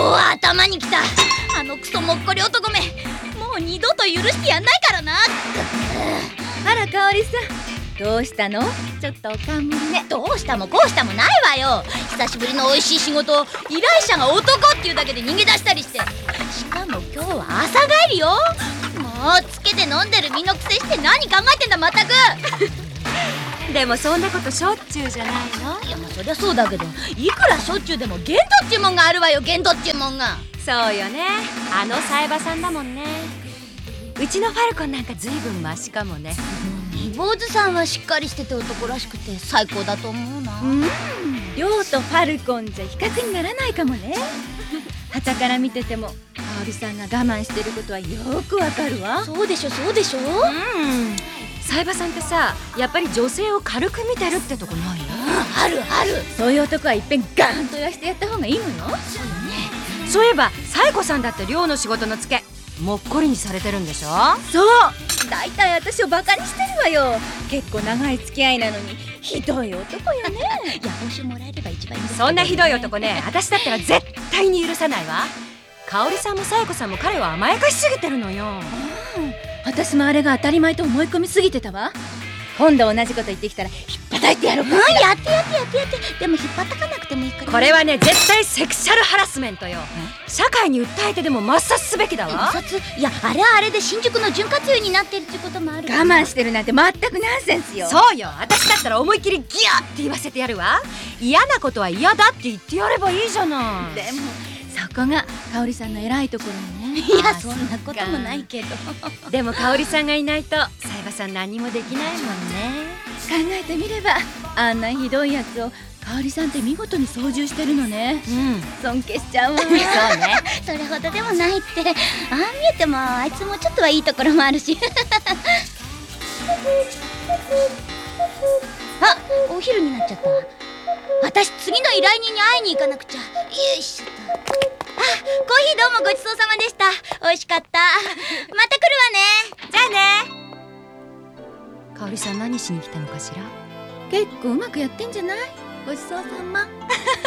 頭にきた。あのクソもっこり男め、もう二度と許してやんないからな。 あら香織さん、どうしたの？ちょっとおかんむりね。 どうしたもこうしたもないわよ。久しぶりの美味しい仕事を依頼者が男っていうだけで逃げ出したりして、しかも今日は朝帰りよ。もうつけて飲んでる身のくせして何考えてんだまったく。 でもそんなことしょっちゅうじゃないの？ いやまあそりゃそうだけど、いくらしょっちゅうでも限度っちゅうもんがあるわよ。限度っちゅうもんが。 そうよね、あのサイバさんだもんね。うちのファルコンなんかずいぶんマシかもね。 坊主さんはしっかりしてて男らしくて最高だと思うな。 亮とファルコンじゃ比較にならないかもね。傍から見てても香織さんが我慢してることはよくわかるわ。 そうでしょそうでしょ。 サイバさんってさ、やっぱり女性を軽く見てるってとこない？ あるある。 そういう男はいっぺんガーンと言わしてやった方がいいのよ。 そういえばサイコさんだって寮の仕事のツケもっこりにされてるんでしょ？ そう、だいたい私をバカにしてるわよ。結構長い付き合いなのにひどい男よね。 いや報酬もらえれば一番いいんですけどね。 そんなひどい男ね、私だったら絶対に許さないわ。香織さんもサイコさんも彼を甘やかしすぎてるのよ。 私もあれが当たり前と思い込みすぎてたわ。今度同じこと言ってきたらひっぱたいてやろうか。 やってやってやってやって。でも引っ張たかなくてもいいから。 これはね、絶対セクシャルハラスメントよ。社会に訴えてでも抹殺すべきだわ。 抹殺？いやあれはあれで新宿の潤滑油になってるってこともある。 我慢してるなんて全くナンセンスよ。 そうよ、私だったら思いっきりギャーって言わせてやるわ。嫌なことは嫌だって言ってやればいいじゃない。 でもそこが香織さんの偉いところよね。 いやそんなこともないけど。 でも香織さんがいないとサイバさん何もできないもんね。 考えてみればあんなひどいやつを香織さんって見事に操縦してるのね。尊敬しちゃうわ。そうね。 それほどでもないって。ああ見えてもあいつもちょっとはいいところもあるし。あ、お昼になっちゃった。私次の依頼人に会いに行かなくちゃ。よいしょっと。あ、コーヒーどうもごちそうさまでした。美味しかった。また来るわね。 じゃあね。香織さん何しに来たのかしら？ 結構うまくやってんじゃない？ごちそうさま。